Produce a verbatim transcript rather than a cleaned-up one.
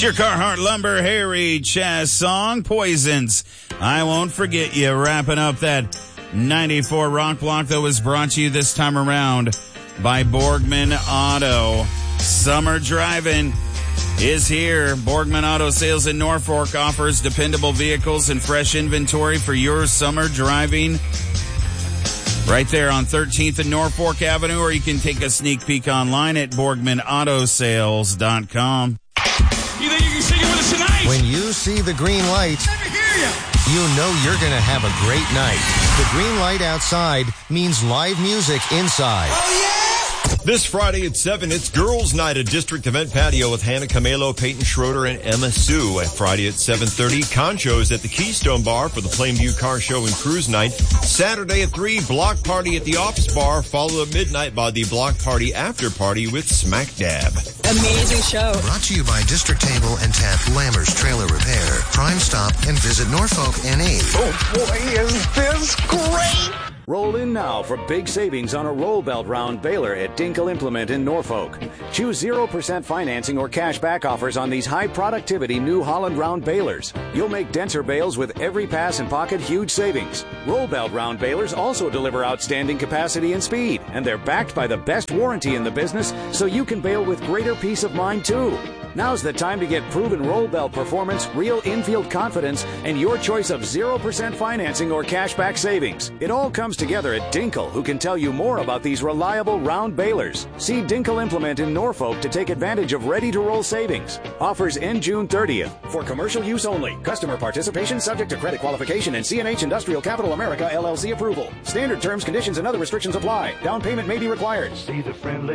It's your Carhartt Lumber Harry Chess song, Poisons. I Won't Forget You, wrapping up that ninety-four rock block that was brought to you this time around by Borgman Auto. Summer driving is here. Borgman Auto Sales in Norfolk offers dependable vehicles and fresh inventory for your summer driving. Right there on thirteenth and Norfolk Avenue, or you can take a sneak peek online at borgman auto sales dot com. You think you can sing it with us tonight? When you see the green light, Let me hear you. you know you're going to have a great night. The green light outside means live music inside. Oh, yeah! This Friday at seven, it's Girls' Night at District Event Patio with Hannah Camelo, Peyton Schroeder, and Emma Sue. At Friday at seven thirty, Concho's at the Keystone Bar for the Plainview Car Show and Cruise Night. Saturday at three, Block Party at the Office Bar, followed at midnight by the Block Party After Party with Smack Dab. Amazing show. Brought to you by District Table and Tap, Lammers Trailer Repair, Prime Stop, and visit Norfolk N E. Oh boy, is this great! Roll in now for big savings on a roll belt round baler at Dinkle Implement in Norfolk. Choose zero percent financing or cash back offers on these high productivity New Holland round balers. You'll make denser bales with every pass and pocket huge savings. Roll belt round balers also deliver outstanding capacity and speed, and they're backed by the best warranty in the business, so you can bale with greater peace of mind too. Now's the time to get proven roll belt performance, real infield confidence, and your choice of zero percent financing or cashback savings. It all comes together at Dinkle, who can tell you more about these reliable round balers. See Dinkle Implement in Norfolk to take advantage of ready-to-roll savings. Offers end June thirtieth. For commercial use only. Customer participation subject to credit qualification and C and H Industrial Capital America L L C approval. Standard terms, conditions, and other restrictions apply. Down payment may be required. See the friendly